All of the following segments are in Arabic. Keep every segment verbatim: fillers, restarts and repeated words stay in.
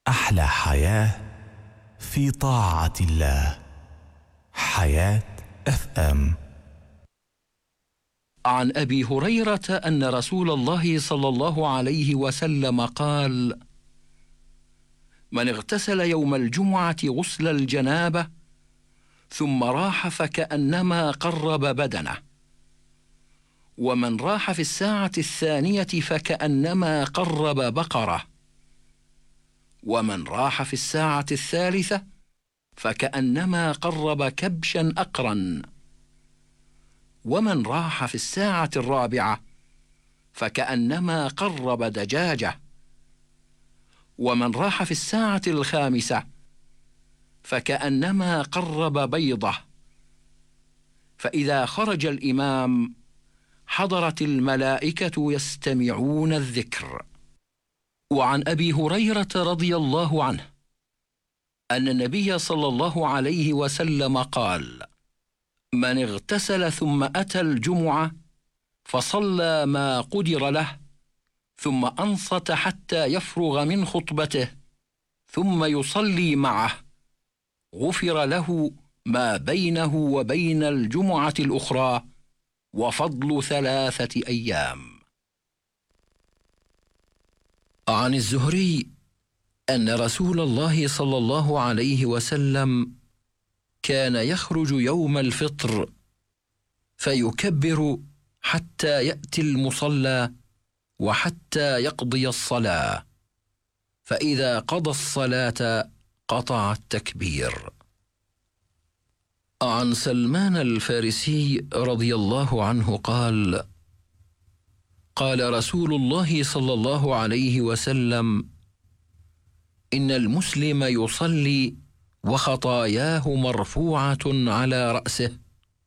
أحلى حياة في طاعة الله. حياة اف ام. عن أبي هريرة أن رسول الله صلى الله عليه وسلم قال: من اغتسل يوم الجمعة غسل الجنابة ثم راح فكأنما قرب بدنه، ومن راح في الساعة الثانية فكأنما قرب بقرة، ومن راح في الساعة الثالثة فكأنما قرب كبشا أقرا، ومن راح في الساعة الرابعة فكأنما قرب دجاجة، ومن راح في الساعة الخامسة فكأنما قرب بيضة. فإذا خرج الإمام حضرت الملائكة يستمعون الذكر. وعن أبي هريرة رضي الله عنه أن النبي صلى الله عليه وسلم قال: من اغتسل ثم أتى الجمعة فصلى ما قدر له ثم أنصت حتى يفرغ من خطبته ثم يصلي معه غفر له ما بينه وبين الجمعة الأخرى وفضل ثلاثة أيام. عن الزهري أن رسول الله صلى الله عليه وسلم كان يخرج يوم الفطر فيكبر حتى يأتي المصلى وحتى يقضي الصلاة، فإذا قضى الصلاة قطع التكبير. عن سلمان الفارسي رضي الله عنه قال: قال رسول الله صلى الله عليه وسلم: إن المسلم يصلي وخطاياه مرفوعة على رأسه،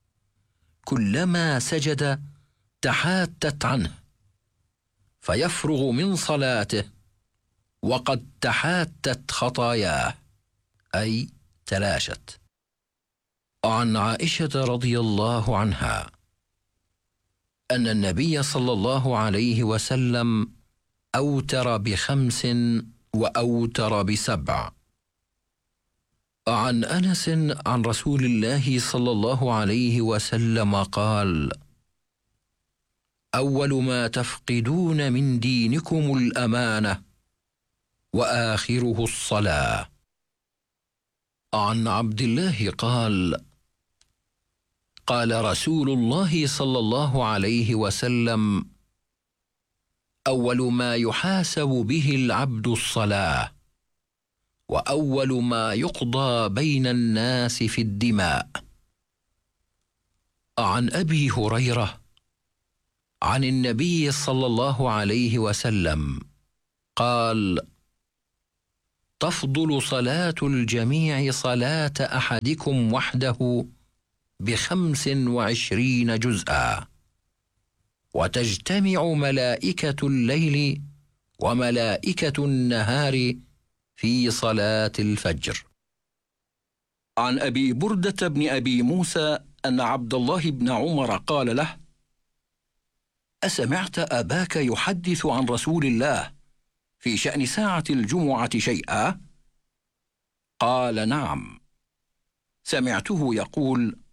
كلما سجد تحاتت عنه فيفرغ من صلاته وقد تحاتت خطاياه، أي تلاشت. عن عائشة رضي الله عنها أن النبي صلى الله عليه وسلم أوتر بخمس وأوتر بسبع. عن أنس عن رسول الله صلى الله عليه وسلم قال: أول ما تفقدون من دينكم الأمانة وآخره الصلاة. عن عبد الله قال: قال رسول الله صلى الله عليه وسلم: أول ما يحاسب به العبد الصلاة، وأول ما يقضى بين الناس في الدماء. عن أبي هريرة عن النبي صلى الله عليه وسلم قال: تفضل صلاة الجميع صلاة أحدكم وحده بخمس وعشرين جزءا، وتجتمع ملائكة الليل وملائكة النهار في صلاة الفجر. عن أبي بردة بن أبي موسى أن عبد الله بن عمر قال له: أسمعت أباك يحدث عن رسول الله في شأن ساعة الجمعة شيئا؟ قال: نعم، سمعته يقول: